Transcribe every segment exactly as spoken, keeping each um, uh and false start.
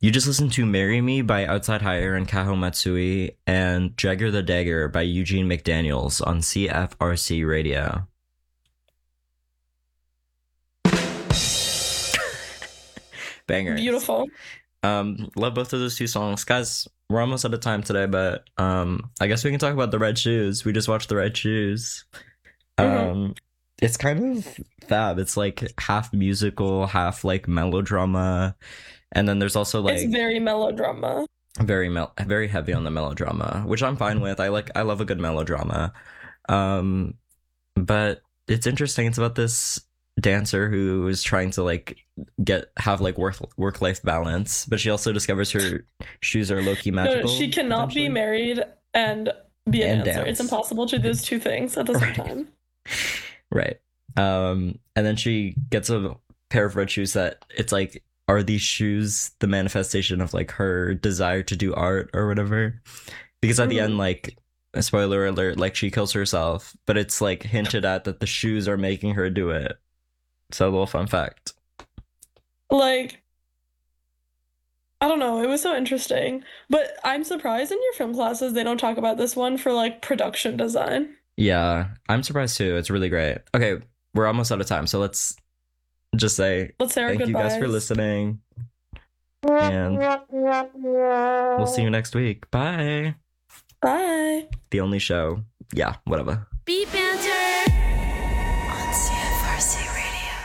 You just listened to Marry Me by Outside Hire and Kaho Matsui and Jagger the Dagger by Eugene McDaniels on C F R C Radio. Banger. Beautiful. Um, love both of those two songs. Guys, we're almost out of time today, but um, I guess we can talk about The Red Shoes. We just watched The Red Shoes. Mm-hmm. Um, it's kind of fab. It's like half musical, half like melodrama. And then there's also like it's very melodrama. Very mel- very heavy on the melodrama, which I'm fine with. I like I love a good melodrama. Um, but it's interesting. It's about this dancer who is trying to like get have like work work life balance, but she also discovers her shoes are low key magical. No, she cannot be married and be a And dancer. dance. It's impossible to do those two things at the same Right. time. Right. Um, and then she gets a pair of red shoes that it's like, are these shoes the manifestation of like her desire to do art or whatever? Because at the Mhm. end, like, a spoiler alert, like she kills herself, but it's like hinted at that the shoes are making her do it. So a little fun fact. Like, I don't know. It was so interesting. But I'm surprised in your film classes they don't talk about this one for like production design. Yeah, I'm surprised too. It's really great. Okay, we're almost out of time, so let's just say Let's say our thank you goodbyes. guys for listening, and we'll see you next week. Bye. Bye. The only show. Yeah, whatever. Beat Banter on C F R C Radio.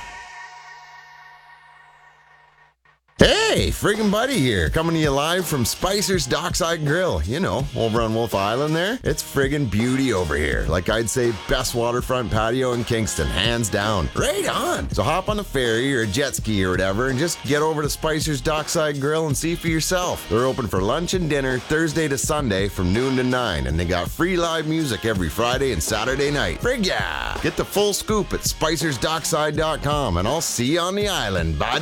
Hey, friggin' Buddy here, coming to you live from Spicer's Dockside Grill. You know, over on Wolf Island there. It's friggin' beauty over here. Like I'd say, best waterfront patio in Kingston, hands down. Right on! So hop on a ferry or a jet ski or whatever and just get over to Spicer's Dockside Grill and see for yourself. They're open for lunch and dinner Thursday to Sunday from noon to nine, and they got free live music every Friday and Saturday night. Frig yeah! Get the full scoop at spicers dockside dot com, and I'll see you on the island, bud.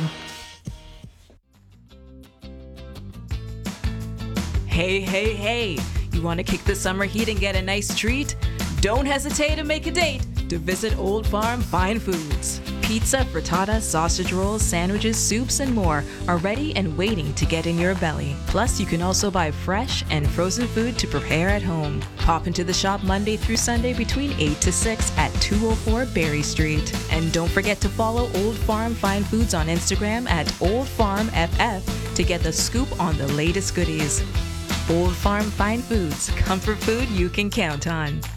Hey, hey, hey! You want to kick the summer heat and get a nice treat? Don't hesitate to make a date to visit Old Farm Fine Foods. Pizza, frittata, sausage rolls, sandwiches, soups, and more are ready and waiting to get in your belly. Plus, you can also buy fresh and frozen food to prepare at home. Pop into the shop Monday through Sunday between eight to six at two oh four Berry Street. And don't forget to follow Old Farm Fine Foods on Instagram at Old Farm F F to get the scoop on the latest goodies. Old Farm Fine Foods, comfort food you can count on.